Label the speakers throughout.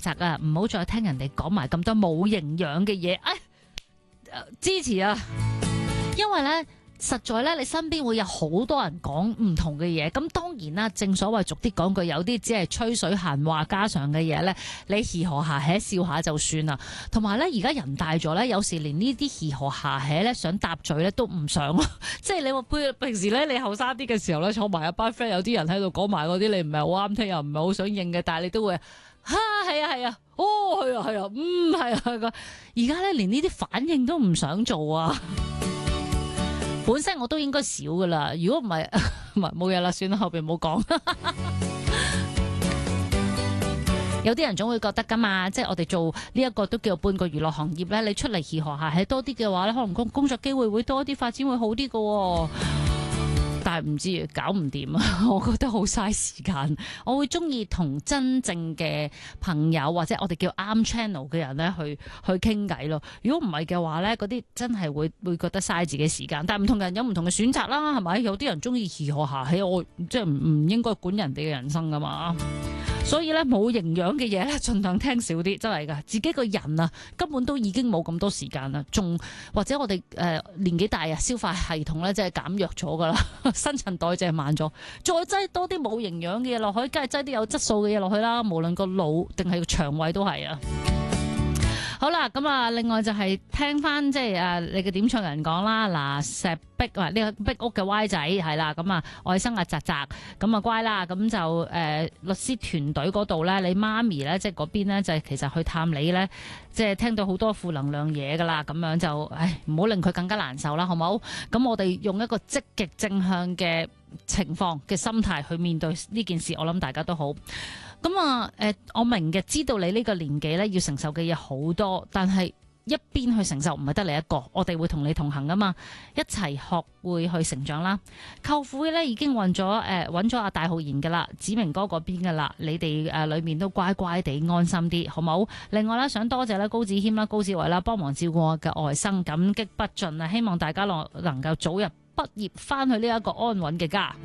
Speaker 1: 澤啊，唔好再聽人哋講埋咁多冇營養嘅嘢，支持啊！因為呢，實在咧，你身邊會有好多人講唔同嘅嘢，咁當然啦，正所謂俗啲講句，有啲只係吹水閒話家常嘅嘢呢，你嘻呵下起笑下就算啦。同埋呢，而家人大咗呢，有時連呢啲嘻呵下起呢，想搭嘴呢都唔想咯。即係你話平時呢，你後生啲嘅時候呢，坐埋一班 friend，有啲人喺度講埋嗰啲你唔係好啱聽又唔係好想應嘅，但係你都會係啊，哦係啊，係啊，而家呢，連呢啲反應都唔想做啊！本身我都應該少噶啦，如果唔係，冇嘢啦，算啦，後邊冇講。有啲人總會覺得噶嘛，即係我哋做呢一個都叫做半個娛樂行業咧，你出嚟嘻呵下係多啲嘅話咧，可能工作機會會多啲，發展會好啲噶。但係唔知搞唔掂啊！我覺得好嘥時間。我會中意同真正嘅朋友或者我哋叫啱 channel 嘅人咧去傾偈咯。如果唔係嘅話咧，嗰啲真係會覺得嘥自己時間。但係唔同人有唔同嘅選擇啦，係咪？有啲人中意嘻呵下，我即係唔應該管人哋嘅人生噶嘛。所以咧，冇營養嘅嘢咧，盡量聽少啲，真係噶。自己個人啊，根本都已經冇咁多時間啦，仲或者我哋年紀大啊，消化系統咧即係減弱咗噶啦，新陳代謝慢咗，再擠多啲冇營養嘅嘢落去，梗係擠啲有質素嘅嘢落去啦。無論個腦定係個腸胃都係啊。好啦，咁啊，另外就係聽翻即係你嘅點唱人講啦，嗱石壁呢個壁屋嘅 Y 仔係啦，咁啊外甥澤澤咁啊乖啦，咁就律師團隊嗰度咧，你媽咪咧即係嗰邊咧就係其實去探你咧，即係聽到好多負能量嘢噶啦，咁樣就唔好令佢更加難受啦，好冇？咁我哋用一個積極正向嘅情況嘅心態去面對呢件事，我諗大家都好。咁啊，我明嘅，知道你呢個年紀咧要承受嘅嘢好多，但係一邊去承受唔係得你一個，我哋會同你同行噶嘛，一齊學會去成長啦。舅父咧已經揾咗阿大浩然噶啦，子明哥嗰邊噶啦，你哋裏面都乖乖地安心啲，好冇？另外咧，想多謝咧高子謙啦、高志偉啦，幫忙照顧我嘅外甥，感激不盡啊！希望大家能夠早日畢業，翻去呢一個安穩嘅家。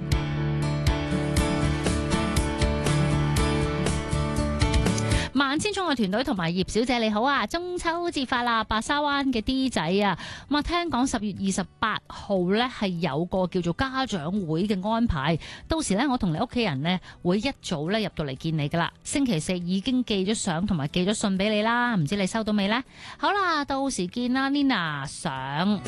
Speaker 1: 萬千寵愛團隊同埋葉小姐你好啊！中秋節快樂，白沙灣嘅 D 仔啊，咁啊聽講10月28號呢係有個叫做家長會嘅安排，到時呢，我同你屋企人呢會一早呢入到嚟見你噶啦。星期四已經寄咗相同埋寄咗信俾你啦，唔知你收到未呢？好啦，到時見啦 ，Nina 相。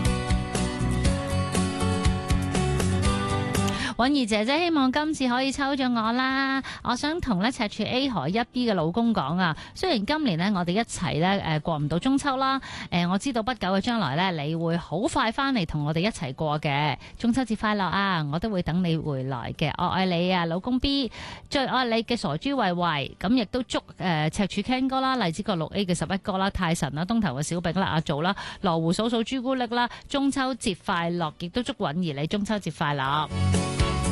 Speaker 1: 允兒姐姐希望今次可以抽咗我啦！我想同咧赤柱 A 河1B 嘅老公講啊，雖然今年呢，我哋一齊咧過唔到中秋啦，我知道不久嘅將來咧你會好快翻嚟同我哋一齊過嘅中秋節快樂啊！我都會等你回來嘅，我愛你啊，老公 B， 最愛你嘅傻豬慧慧，咁亦都祝赤柱 Ken 哥啦、荔枝角6A 嘅11哥啦、泰神啦、東頭嘅小炳啦、阿祖啦、羅湖嫂嫂朱古力啦，中秋節快樂！亦都祝允兒你中秋節快樂！